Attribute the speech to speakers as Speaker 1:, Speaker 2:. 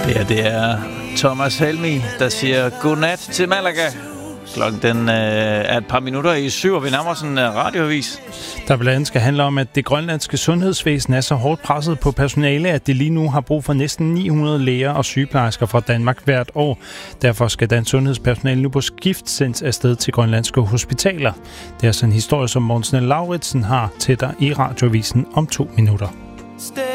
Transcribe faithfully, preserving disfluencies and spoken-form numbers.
Speaker 1: Det her, det er Thomas Helmi, der siger godnat til Malaga. Klokken den øh, er et par minutter i syv, og vi nærmer sådan en uh, radioavis.
Speaker 2: Der blandt andet skal handle om, at det grønlandske sundhedsvæsen er så hårdt presset på personale, at det lige nu har brug for næsten ni hundrede læger og sygeplejersker fra Danmark hvert år. Derfor skal dansk sundhedspersonale nu på skift sendes afsted til grønlandske hospitaler. Det er sådan en historie, som Mogens Lauritsen har til dig i radioavisen om to minutter.